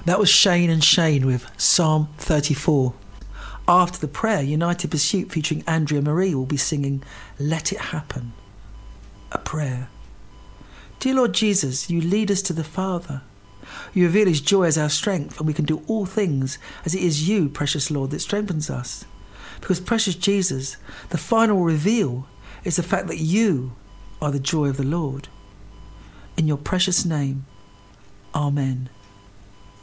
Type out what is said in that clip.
That was Shane and Shane with Psalm 34. After the prayer, United Pursuit featuring Andrea Marie will be singing Let It Happen, a prayer. Dear Lord Jesus, you lead us to the Father. You reveal his joy as our strength, and we can do all things as it is you, precious Lord, that strengthens us. Because, precious Jesus, the final reveal is the fact that you are the joy of the Lord. In your precious name, Amen.